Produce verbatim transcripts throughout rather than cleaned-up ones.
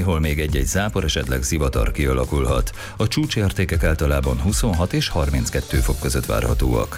néhol még egy-egy zápor, esetleg zivatar kialakulhat. A csúcsértékek általában huszonhat és harminckettő fok között várhatóak.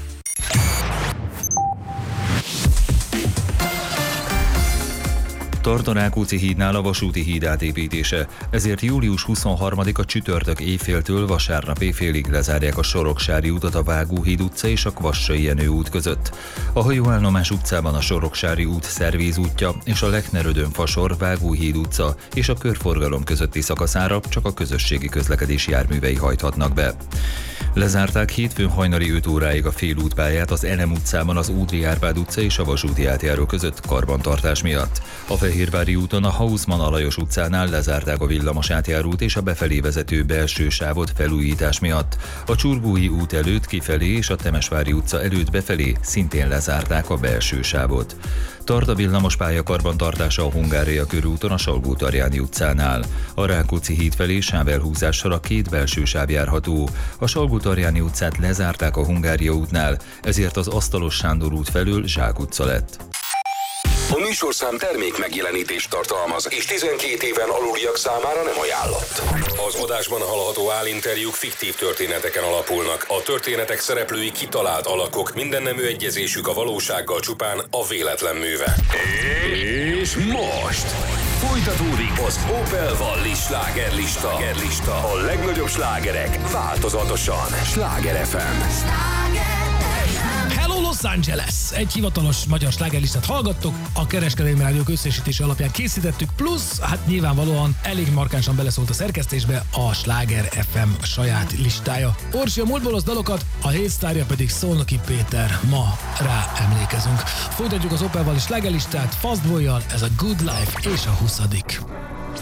Tart a Rákóczi hídnál a vasúti híd átépítése, ezért július huszonharmadika csütörtök éjféltől vasárnap éjfélig lezárják a Soroksári utat a Vágóhíd utca és a Kvassai Jenő út között. A hajóállomás utcában a Soroksári út szervízútja és a Lechner-Ödön-Fasor Vágóhíd utca és a körforgalom közötti szakaszára csak a közösségi közlekedés járművei hajthatnak be. Lezárták hétfőn hajnali öt óráig a félútpályát az Elem utcában az Ódri Árpád utca és a vasúti átjáró között karbantartás miatt. A Fehérvári úton a Hausmann Alajos utcánál lezárták a villamos átjárót és a befelé vezető belső sávot felújítás miatt. A Csurgói út előtt kifelé és a Temesvári utca előtt befelé szintén lezárták a belső sávot. Tart a villamos pálya karbantartása a Hungária körúton a Salgó-Tarjáni utcánál. A Rákóczi híd felé sávelhúzással a két belső sáv járható. A Salgó-Tarjáni utcát lezárták a Hungária útnál, ezért az Asztalos Sándor út felől Zsák utca lett. A műsorszám termék megjelenítést tartalmaz, és tizenkét éven aluliak számára nem ajánlott. Az adásban hallható állinterjúk fiktív történeteken alapulnak. A történetek szereplői kitalált alakok, mindennemű egyezésük a valósággal csupán a véletlen műve. És most folytatódik az Opel Valli slágerlista. A legnagyobb slágerek változatosan. Sláger ef em. Hello Los Angeles! Egy hivatalos magyar slágerlistát hallgattok, a Kereskedelmi Rádiók összesítése alapján készítettük, plusz hát nyilvánvalóan elég markánsan beleszólt a szerkesztésbe a Sláger ef em saját listája. Orsi a múltból dalokat, a hétsztárja pedig Szolnoki Péter. Ma rá emlékezünk. Folytatjuk az Opel Valli slágerlistát Fastboy-jal, ez a Good Life és a huszadik.